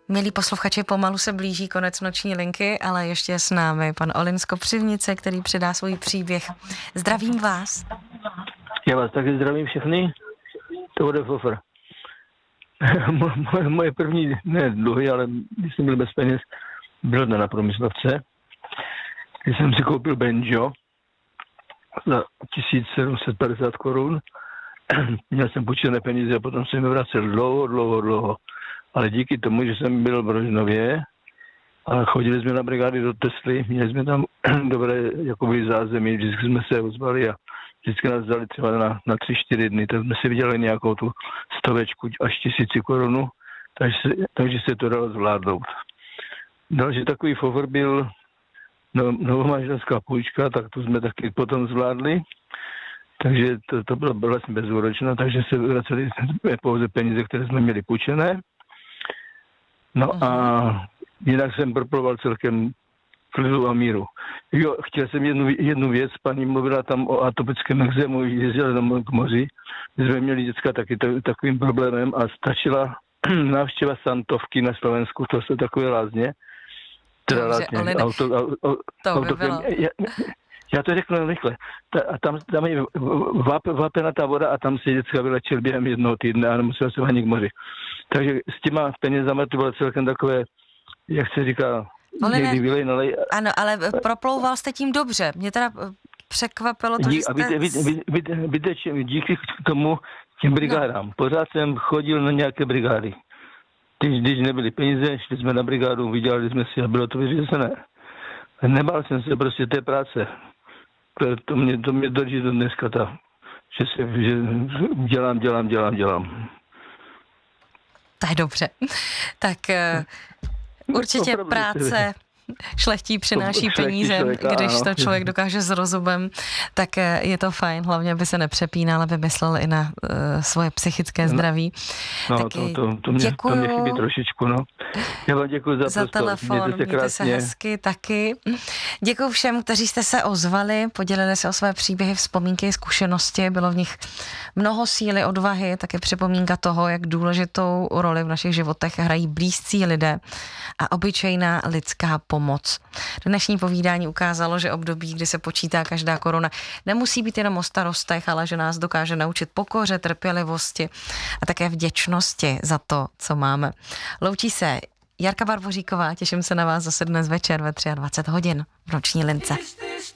Milí posluchači, pomalu se blíží konec noční linky, ale ještě je s námi pan Olin z Kopřivnice, který předá svůj příběh. Zdravím vás. Já vás taky zdravím všechny. To bude fofr. Moje první, ne dluhy, ale když jsem byl bez peněz, byl na Promyslovce, když jsem si koupil banjo za 1750 korun. Měl jsem půjčené peníze a potom jsem je vracel dlouho. Ale díky tomu, že jsem byl v Rožnově a chodili jsme na brigády do Tesly, měli jsme tam dobré jakoby zázemí, vždycky jsme se ozvali a vždycky nás dali třeba na 3-4 dny, tak jsme si vydělali nějakou tu 100 až 1000 korun, takže se to dalo zvládnout. Další takový fovr byl novomanželská půjčka, tak tu jsme taky potom zvládli. Takže to bylo vlastně bezúročné, takže se vraceli pouze peníze, které jsme měli půjčené. No a jinak jsem proploval celkem klidu a míru. Jo, chtěl jsem jednu věc, paní mluvila tam o atopickém ekzému, jezdila k moři. My jsme měli děcka taky takovým problémem a stačila návštěva Santovky na Slovensku, to jsou takové lázně. Dobře, to by bylo. Já to řeknu rychle. A tam je vápenatá voda a tam se děcka vylečil během jednoho týdne a nemusel se ani k moři. Takže s těma penězama to bylo celkem takové, jak se říká, někdy vylej, nalej. Ano, ale proplouval jste tím dobře. Mě teda překvapilo to, že jste... Víte, díky tomu těm brigádám. Pořád jsem chodil na nějaké brigády. Když nebyly peníze, šli jsme na brigádu, vydělali jsme si a bylo to vyřízené. Nebál jsem se prostě té práce. To mě drží do dneska že dělám. To je dobře. Tak určitě práce šlechtí přináší peníze, když to člověk dokáže s rozumem, tak je to fajn, hlavně aby se nepřepínal, aby myslel i na svoje psychické zdraví. No, to mě chybí trošičku, no. Já vám děkuji za telefon, mějte se hezky taky. Děkuji všem, kteří jste se ozvali, podělili se o své příběhy, vzpomínky, zkušenosti, bylo v nich mnoho síly, odvahy, také připomínka toho, jak důležitou roli v našich životech hrají blízcí lidé a obyčejná lidská pomoc. Dnešní povídání ukázalo, že období, kdy se počítá každá koruna, nemusí být jenom o starostech, ale že nás dokáže naučit pokoře, trpělivosti a také vděčnosti za to, co máme. Loučí se Jarka Barboříková, těším se na vás zase dnes večer ve 23 hodin v noční lince.